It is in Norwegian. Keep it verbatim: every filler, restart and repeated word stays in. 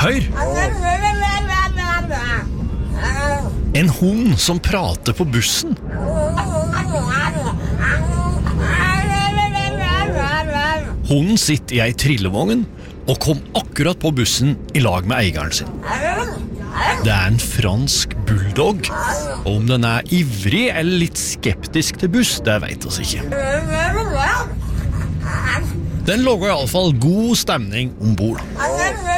Hør! En hund som prater på bussen. Hunden sitter i ei trillevogn og kom akkurat på bussen i lag med eieren sin. Det er en fransk bulldog, og om den er ivrig eller litt skeptisk til buss, det vet oss ikke. Den lager i alle fall god stemning ombord.